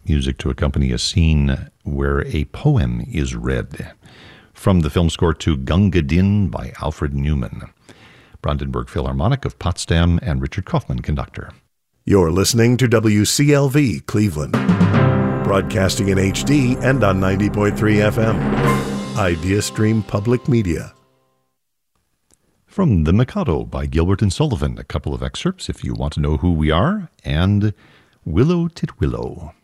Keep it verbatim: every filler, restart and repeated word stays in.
music to accompany a scene where a poem is read. From the film score to Gunga Din by Alfred Newman. Brandenburg Philharmonic of Potsdam and Richard Kaufman, conductor. You're listening to W C L V Cleveland, broadcasting in H D and on ninety point three F M. IdeaStream Public Media. From The Mikado by Gilbert and Sullivan, a couple of excerpts if you want to know who we are, and Willow Titwillow.